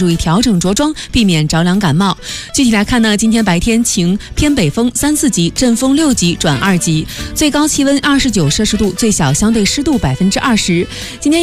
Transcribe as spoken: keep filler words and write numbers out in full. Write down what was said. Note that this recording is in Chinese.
注意调整着装，避免着凉感冒。具体来看呢，今天白天晴，偏北风三四级，阵风六级转二级，最高气温二十九摄氏度，最小相对湿度百分之二十。今天